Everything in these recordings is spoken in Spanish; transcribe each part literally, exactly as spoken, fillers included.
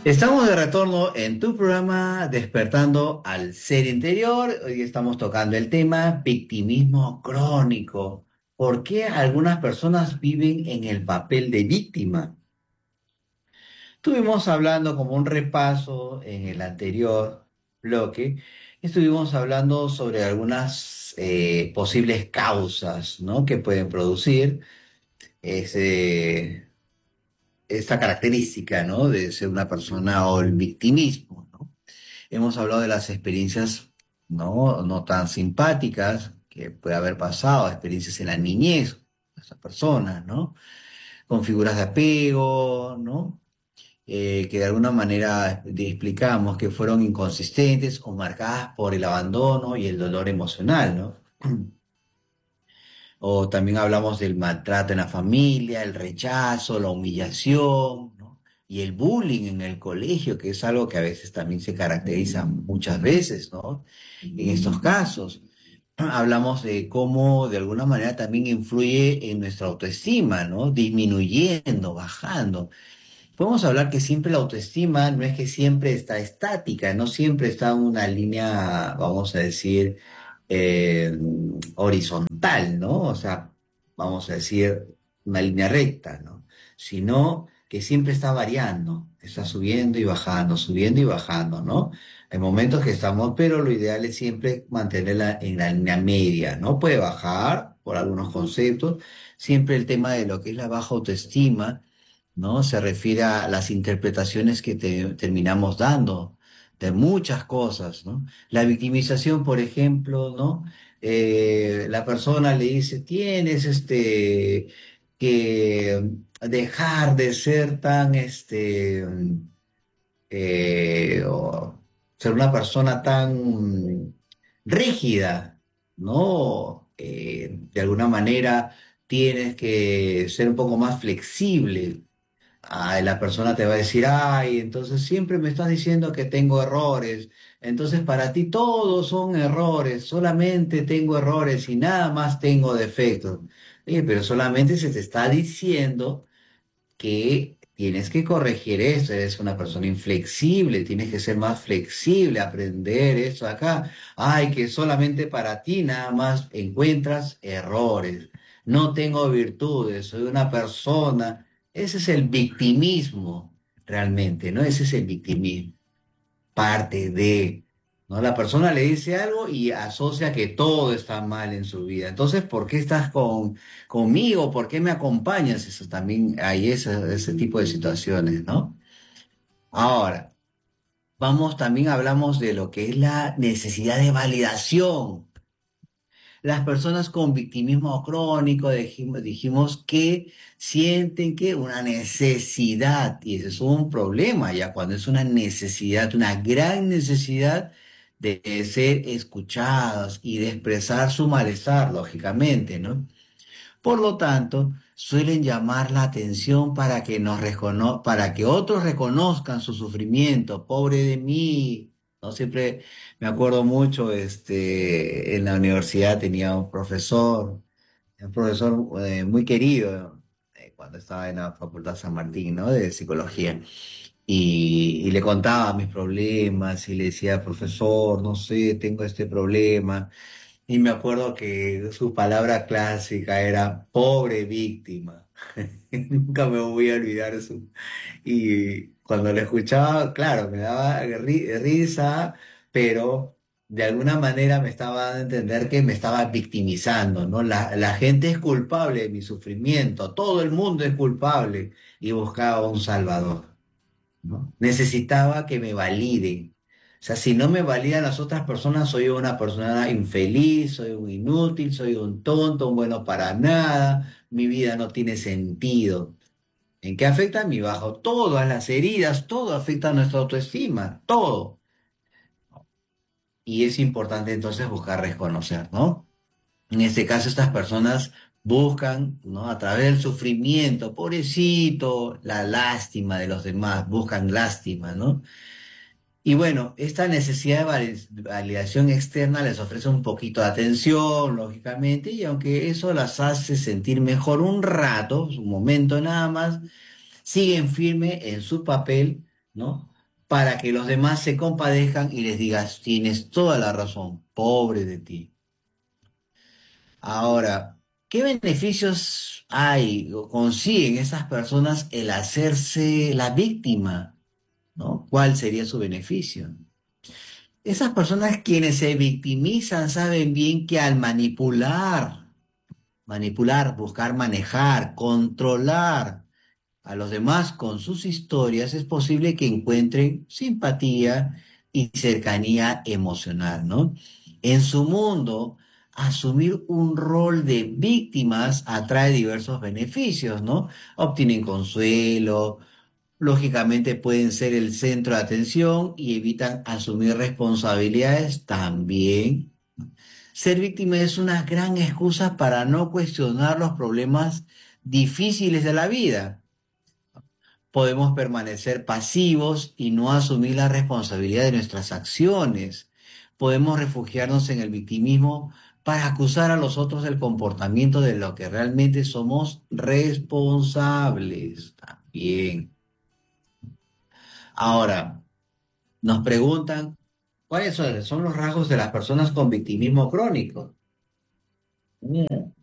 Estamos de retorno en tu programa Despertando al Ser Interior. Hoy estamos tocando el tema victimismo crónico. ¿Por qué algunas personas viven en el papel de víctima? Estuvimos hablando como un repaso en el anterior bloque. Estuvimos hablando sobre algunas eh, posibles causas, ¿no?, que pueden producir ese, esta característica, ¿no?, de ser una persona o el victimismo, ¿no? Hemos hablado de las experiencias no, no tan simpáticas que puede haber pasado, experiencias en la niñez de esa persona, ¿no? Con figuras de apego, ¿no? Eh, que de alguna manera de- explicamos que fueron inconsistentes o marcadas por el abandono y el dolor emocional, ¿no? O también hablamos del maltrato en la familia, el rechazo, la humillación, ¿no? Y el bullying en el colegio, que es algo que a veces también se caracteriza muchas veces, ¿no? En estos casos. Hablamos de cómo de alguna manera también influye en nuestra autoestima, ¿no? Disminuyendo, bajando. Podemos hablar que siempre la autoestima no es que siempre está estática, no siempre está en una línea, vamos a decir, eh, horizontal, ¿no? O sea, vamos a decir, una línea recta, ¿no? Sino que siempre está variando, está subiendo y bajando, subiendo y bajando, ¿no? Hay momentos que estamos, pero lo ideal es siempre mantenerla en la línea media, ¿no? Puede bajar por algunos conceptos, siempre el tema de lo que es la baja autoestima, ¿no? Se refiere a las interpretaciones que te- terminamos dando de muchas cosas, ¿no? La victimización, por ejemplo, ¿no? Eh, la persona le dice, tienes este, que dejar de ser tan, este, eh, o ser una persona tan rígida, ¿no? Eh, de alguna manera tienes que ser un poco más flexible. Ay, la persona te va a decir, ay, entonces siempre me estás diciendo que tengo errores. Entonces para ti todos son errores, solamente tengo errores y nada más tengo defectos. Oye, pero solamente se te está diciendo que tienes que corregir eso, eres una persona inflexible, tienes que ser más flexible, aprender eso acá. Ay, que solamente para ti nada más encuentras errores. No tengo virtudes, soy una persona. Ese es el victimismo, realmente, ¿no? Ese es el victimismo, parte de, ¿no? La persona le dice algo y asocia que todo está mal en su vida. Entonces, ¿por qué estás con, conmigo? ¿Por qué me acompañas? Eso también hay ese, ese tipo de situaciones, ¿no? Ahora, vamos, también hablamos de lo que es la necesidad de validación. Las personas con victimismo crónico dijimos, dijimos que sienten que una necesidad, y ese es un problema ya cuando es una necesidad, una gran necesidad de ser escuchados y de expresar su malestar, lógicamente, ¿no? Por lo tanto, suelen llamar la atención para que nos recono- para que otros reconozcan su sufrimiento. Pobre de mí. No siempre me acuerdo mucho, este, en la universidad tenía un profesor, un profesor eh, muy querido, eh, cuando estaba en la Facultad San Martín, ¿no? De psicología. Y, y le contaba mis problemas y le decía, profesor, no sé, tengo este problema. Y me acuerdo que su palabra clásica era pobre víctima. Nunca me voy a olvidar eso. Y cuando lo escuchaba, claro, me daba ri- risa, pero de alguna manera me estaba dando a entender que me estaba victimizando, ¿no? La, la gente es culpable de mi sufrimiento, todo el mundo es culpable y buscaba un salvador, ¿no? Necesitaba que me validen. O sea, si no me validan las otras personas, soy una persona infeliz, soy un inútil, soy un tonto, un bueno para nada, mi vida no tiene sentido. ¿En qué afecta mi bajo? Todas las heridas, todo afecta a nuestra autoestima, todo. Y es importante entonces buscar reconocer, ¿no? En este caso, estas personas buscan, ¿no? A través del sufrimiento, pobrecito, la lástima de los demás, buscan lástima, ¿no? Y bueno, esta necesidad de vali- validación externa les ofrece un poquito de atención, lógicamente, y aunque eso las hace sentir mejor un rato, un momento nada más, siguen firme en su papel, ¿no? para que los demás se compadezcan y les digas, tienes toda la razón, pobre de ti. Ahora, ¿qué beneficios hay o consiguen esas personas el hacerse la víctima? ¿No? ¿Cuál sería su beneficio? Esas personas quienes se victimizan saben bien que al manipular, manipular, buscar manejar, controlar a los demás con sus historias, es posible que encuentren simpatía y cercanía emocional, ¿no? En su mundo, asumir un rol de víctimas atrae diversos beneficios, ¿no? Obtienen consuelo, lógicamente pueden ser el centro de atención y evitan asumir responsabilidades también. Ser víctima es una gran excusa para no cuestionar los problemas difíciles de la vida. Podemos permanecer pasivos y no asumir la responsabilidad de nuestras acciones. Podemos refugiarnos en el victimismo para acusar a los otros del comportamiento de lo que realmente somos responsables también. Ahora, nos preguntan, ¿cuáles son, son los rasgos de las personas con victimismo crónico? Mm,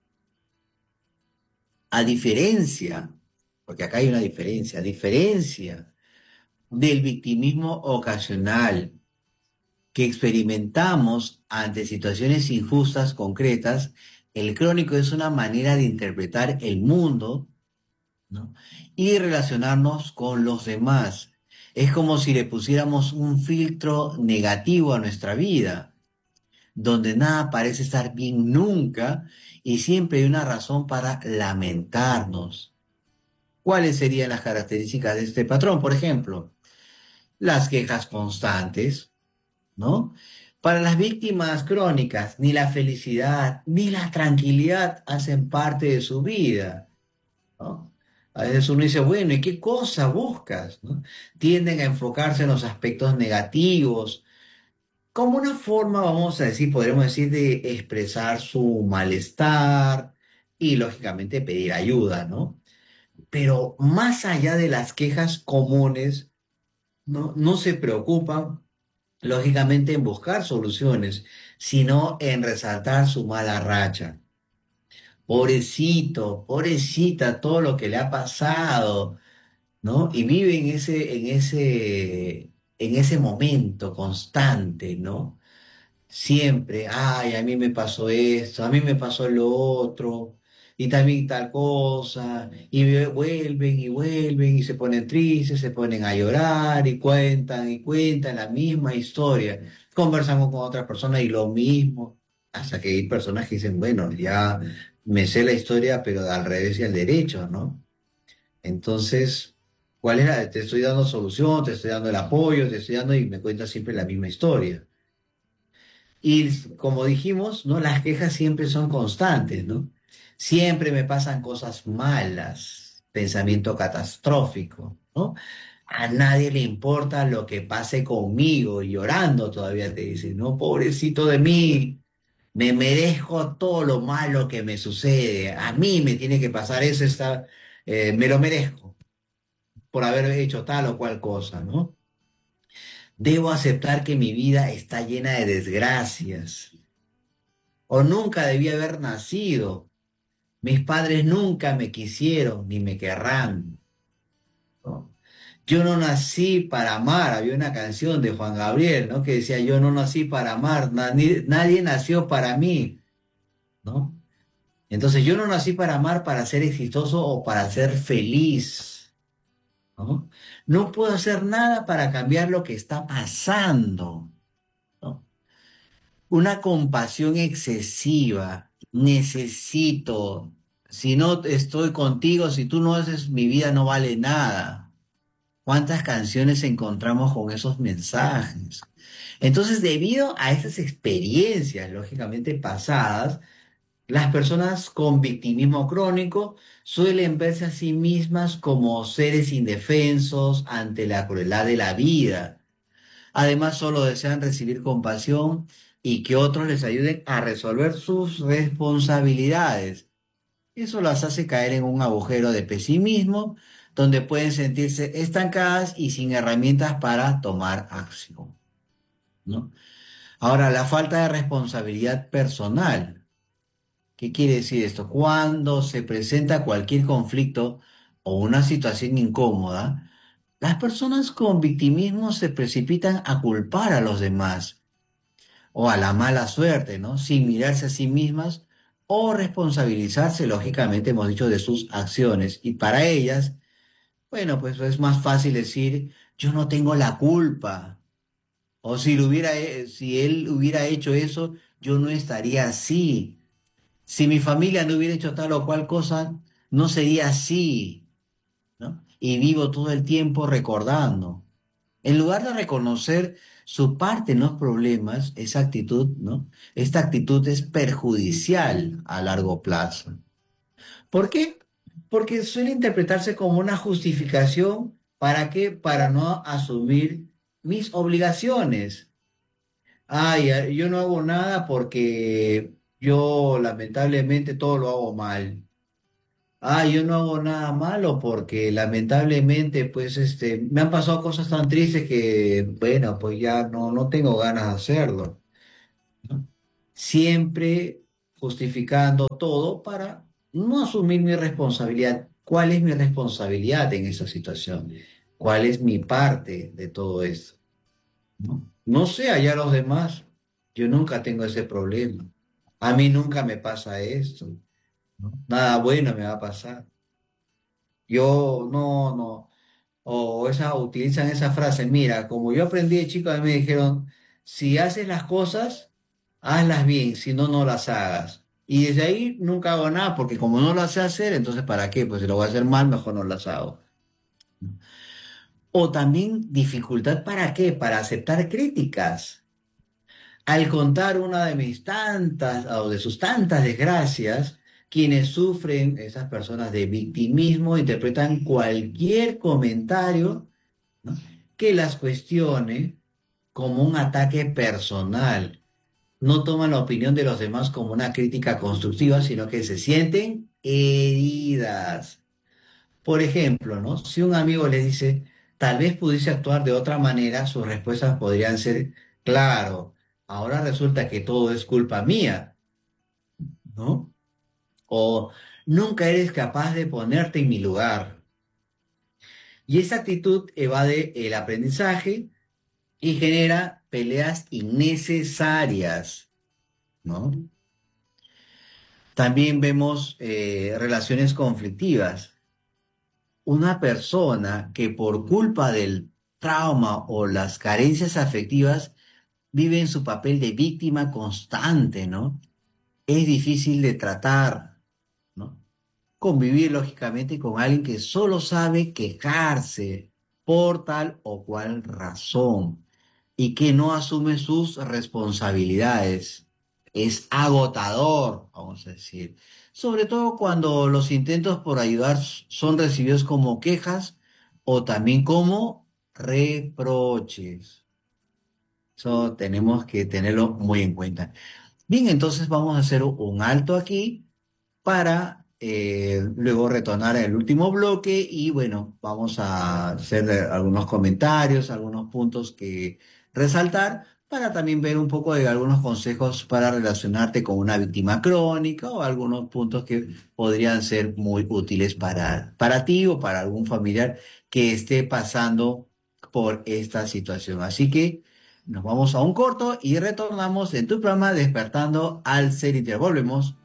A diferencia, porque acá hay una diferencia, a diferencia del victimismo ocasional que experimentamos ante situaciones injustas concretas, el crónico es una manera de interpretar el mundo, ¿no? Y relacionarnos con los demás. Es como si le pusiéramos un filtro negativo a nuestra vida, donde nada parece estar bien nunca y siempre hay una razón para lamentarnos. ¿Cuáles serían las características de este patrón? Por ejemplo, las quejas constantes, ¿no? Para las víctimas crónicas, ni la felicidad ni la tranquilidad hacen parte de su vida, ¿no? A veces uno dice, bueno, ¿y qué cosa buscas? ¿No? Tienden a enfocarse en los aspectos negativos, como una forma, vamos a decir, podríamos decir, de expresar su malestar y lógicamente pedir ayuda, ¿no? Pero más allá de las quejas comunes, ¿no? No se preocupan, lógicamente, en buscar soluciones, sino en resaltar su mala racha. Pobrecito, pobrecita, todo lo que le ha pasado, ¿no? Y vive en ese, en ese, en ese momento constante, ¿no? Siempre, ay, a mí me pasó esto, a mí me pasó lo otro, y también tal cosa, y ve- vuelven y vuelven y se ponen tristes, se ponen a llorar y cuentan y cuentan la misma historia. Conversamos con otras personas y lo mismo, hasta que hay personas que dicen, bueno, ya me sé la historia, pero al revés y al derecho, ¿no? Entonces, ¿cuál es la? Te estoy dando solución, te estoy dando el apoyo, te estoy dando y me cuentas siempre la misma historia. Y como dijimos, ¿no? Las quejas siempre son constantes, ¿no? Siempre me pasan cosas malas, pensamiento catastrófico, ¿no? A nadie le importa lo que pase conmigo, y llorando todavía te dicen, ¿no? Pobrecito de mí, me merezco todo lo malo que me sucede, a mí me tiene que pasar eso, está, eh, me lo merezco por haber hecho tal o cual cosa, ¿no? Debo aceptar que mi vida está llena de desgracias o nunca debí haber nacido. Mis padres nunca me quisieron ni me querrán, ¿no? Yo no nací para amar. Había una canción de Juan Gabriel, ¿no? Que decía, yo no nací para amar, nadie, nadie nació para mí, ¿no? Entonces yo no nací para amar, para ser exitoso o para ser feliz, ¿no? No puedo hacer nada para cambiar lo que está pasando, ¿no? Una compasión excesiva. Necesito, si no estoy contigo, si tú no haces, mi vida no vale nada. ¿Cuántas canciones encontramos con esos mensajes? Entonces, debido a esas experiencias, lógicamente pasadas, las personas con victimismo crónico suelen verse a sí mismas como seres indefensos ante la crueldad de la vida. Además, solo desean recibir compasión y que otros les ayuden a resolver sus responsabilidades. Eso las hace caer en un agujero de pesimismo, donde pueden sentirse estancadas y sin herramientas para tomar acción, ¿no? Ahora, la falta de responsabilidad personal. ¿Qué quiere decir esto? Cuando se presenta cualquier conflicto o una situación incómoda, las personas con victimismo se precipitan a culpar a los demás o a la mala suerte, ¿no? Sin mirarse a sí mismas o responsabilizarse, lógicamente, hemos dicho, de sus acciones. Y para ellas, bueno, pues es más fácil decir, yo no tengo la culpa. O si lo hubiera, he- si él hubiera hecho eso, yo no estaría así. Si mi familia no hubiera hecho tal o cual cosa, no sería así, ¿no? Y vivo todo el tiempo recordando. En lugar de reconocer su parte en los problemas, esa actitud, ¿no? Esta actitud es perjudicial a largo plazo. ¿Por qué? Porque suele interpretarse como una justificación. ¿Para qué? Para no asumir mis obligaciones. Ay, eh, yo no hago nada porque yo lamentablemente todo lo hago mal. Ah, yo no hago nada malo porque lamentablemente, pues, este, me han pasado cosas tan tristes que, bueno, pues ya no, no tengo ganas de hacerlo, ¿no? Siempre justificando todo para no asumir mi responsabilidad. ¿Cuál es mi responsabilidad en esa situación? ¿Cuál es mi parte de todo esto? ¿No? No sé allá los demás. Yo nunca tengo ese problema. A mí nunca me pasa esto, ¿no? Nada bueno me va a pasar. Yo no, no. O esa, utilizan esa frase, mira, como yo aprendí de chico, a mí me dijeron, si haces las cosas, hazlas bien, si no, no las hagas. Y desde ahí nunca hago nada, porque como no las sé hacer, entonces ¿para qué? Pues si lo voy a hacer mal, mejor no las hago. O también dificultad, ¿para qué? Para aceptar críticas. Al contar una de mis tantas o de sus tantas desgracias, quienes sufren, esas personas de victimismo, interpretan cualquier comentario, ¿no? que las cuestione como un ataque personal. No toman la opinión de los demás como una crítica constructiva, sino que se sienten heridas. Por ejemplo, ¿no? Si un amigo les dice, tal vez pudiese actuar de otra manera, sus respuestas podrían ser, claro, ahora resulta que todo es culpa mía, ¿no? O nunca eres capaz de ponerte en mi lugar. Y esa actitud evade el aprendizaje y genera peleas innecesarias, ¿no? También vemos eh, relaciones conflictivas. Una persona que por culpa del trauma o las carencias afectivas vive en su papel de víctima constante, ¿no? Es difícil de tratar, ¿no? Convivir lógicamente con alguien que solo sabe quejarse por tal o cual razón y que no asume sus responsabilidades. Es agotador, vamos a decir. Sobre todo cuando los intentos por ayudar son recibidos como quejas o también como reproches. Eso tenemos que tenerlo muy en cuenta. Bien, entonces vamos a hacer un alto aquí para eh, luego retornar al último bloque y bueno, vamos a hacer eh, algunos comentarios, algunos puntos que resaltar para también ver un poco de algunos consejos para relacionarte con una víctima crónica o algunos puntos que podrían ser muy útiles para, para ti o para algún familiar que esté pasando por esta situación. Así que nos vamos a un corto y retornamos en tu programa Despertando al Ser Integral. Volvemos.